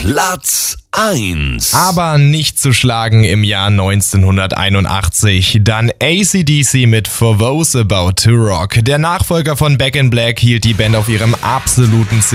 Platz 1. Aber nicht zu schlagen im Jahr 1981. Dann AC/DC mit For Those About to Rock. Der Nachfolger von Back in Black hielt die Band auf ihrem absoluten